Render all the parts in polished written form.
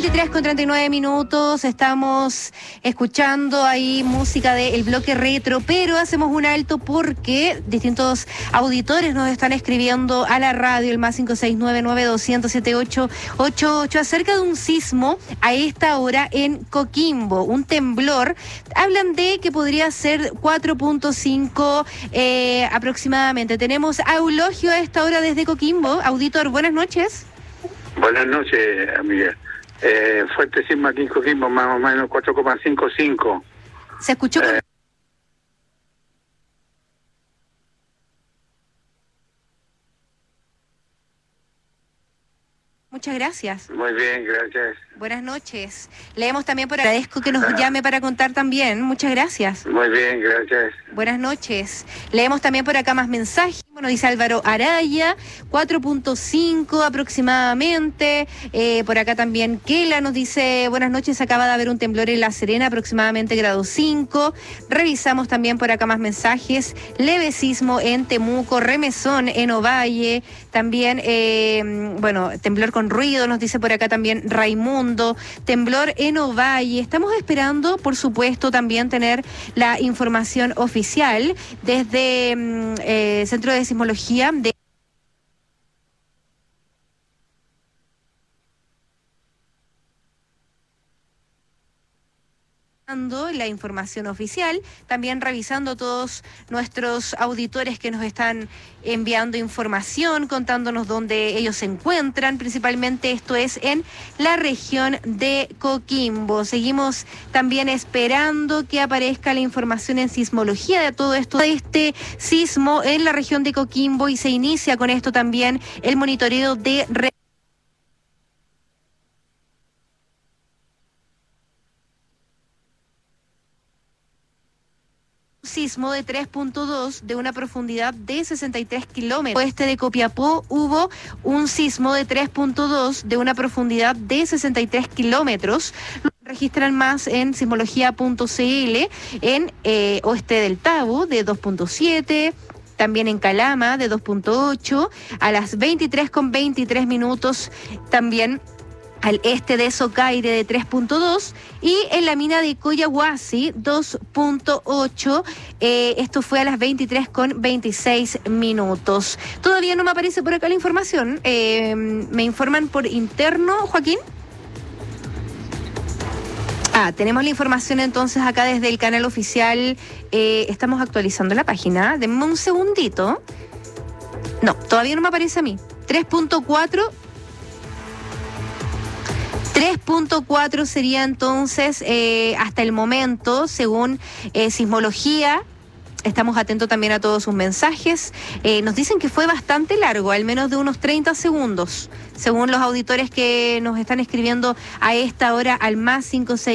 23:39, estamos escuchando ahí música del bloque retro, pero hacemos un alto porque distintos auditores nos están escribiendo a la radio, el más 569-9200-7888, acerca de un sismo a esta hora en Coquimbo, un temblor. Hablan de que podría ser 4.5 aproximadamente. Tenemos a Eulogio a esta hora desde Coquimbo. Auditor, buenas noches. Buenas noches, amiga. Fuerte sismo aquí en Coquimbo, más o menos 4,55. ¿Se escuchó? Muchas gracias. Muy bien, gracias. Buenas noches. Leemos también por agradezco que nos llame para contar también. Muchas gracias. Muy bien, gracias. Buenas noches. Leemos también por acá más mensajes. Bueno, dice Álvaro Araya, 4.5 aproximadamente. Por acá también Kela nos dice, buenas noches, acaba de haber un temblor en La Serena, aproximadamente grado 5. Revisamos también por acá más mensajes. Leve sismo en Temuco, remesón en Ovalle. También, temblor con ruido, nos dice por acá también Raimundo. Temblor en Ovalle. Estamos esperando, por supuesto, también tener la información oficial desde Centro de Sismología de la información oficial, también revisando todos nuestros auditores que nos están enviando información, contándonos dónde ellos se encuentran, principalmente esto es en la región de Coquimbo. Seguimos también esperando que aparezca la información en sismología de todo esto, de este sismo en la región de Coquimbo, y se inicia con esto también el monitoreo de sismo de 3.2 de una profundidad de 63 kilómetros. Oeste de Copiapó hubo un sismo de 3.2 de una profundidad de 63 kilómetros. Lo registran más en sismología.cl, en oeste del Tabo de 2.7. También en Calama de 2.8, a las 23:23 también al este de Socaire de 3.2 y en la mina de Coyahuasi 2.8. Esto fue a las 23:26. Todavía no me aparece por acá la información. Me informan por interno, Joaquín. Tenemos la información entonces acá desde el canal oficial. Estamos actualizando la página. Denme un segundito. No, todavía no me aparece a mí. 3.4 sería entonces hasta el momento, según sismología. Estamos atentos también a todos sus mensajes. Nos dicen que fue bastante largo, al menos de unos 30 segundos, según los auditores que nos están escribiendo a esta hora al más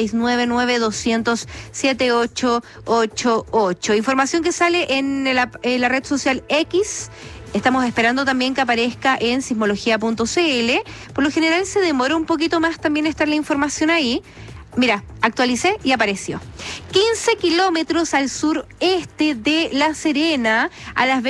569-9200-7888. Información que sale en la red social X. Estamos esperando también que aparezca en sismología.cl. Por lo general se demora un poquito más también estar la información ahí. Mira, actualicé y apareció. 15 kilómetros al sureste de La Serena, a las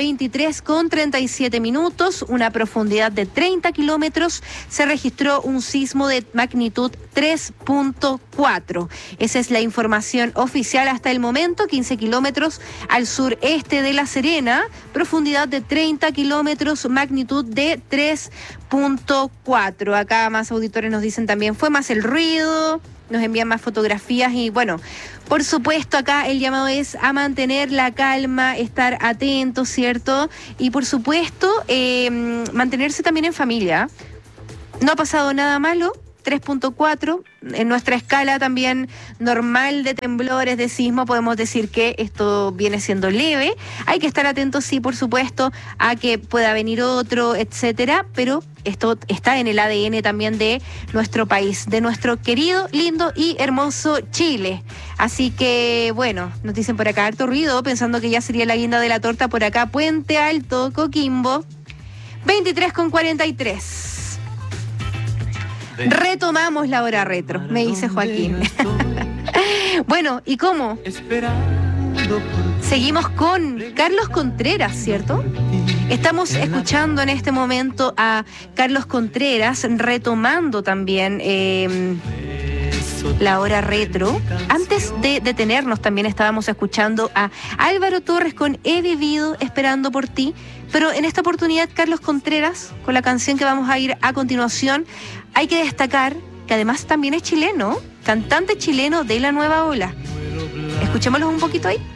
23:37, una profundidad de 30 kilómetros, se registró un sismo de magnitud 3.4. Esa es la información oficial hasta el momento. 15 kilómetros al sureste de La Serena, profundidad de 30 kilómetros, magnitud de 3.4. Acá más auditores nos dicen también, fue más el ruido. Nos envían más fotografías y bueno, por supuesto acá el llamado es a mantener la calma, estar atentos, ¿cierto? Y por supuesto mantenerse también en familia. No ha pasado nada malo. 3.4, en nuestra escala también normal de temblores, de sismo, podemos decir que esto viene siendo leve. Hay que estar atentos, sí, por supuesto, a que pueda venir otro, etcétera, pero esto está en el ADN también de nuestro país, de nuestro querido, lindo y hermoso Chile. Así que, bueno, nos dicen por acá harto ruido, pensando que ya sería la guinda de la torta por acá, Puente Alto, Coquimbo, 23:43. Retomamos la hora retro, me dice Joaquín. Bueno, ¿y cómo? Seguimos con Carlos Contreras, ¿cierto? Estamos escuchando en este momento a Carlos Contreras, retomando también la hora retro. Antes de detenernos también estábamos escuchando a Álvaro Torres con He vivido esperando por ti, pero en esta oportunidad Carlos Contreras con la canción que vamos a ir a continuación. Hay que destacar que además también es chileno, cantante chileno de la nueva ola. Escuchémoslo un poquito ahí.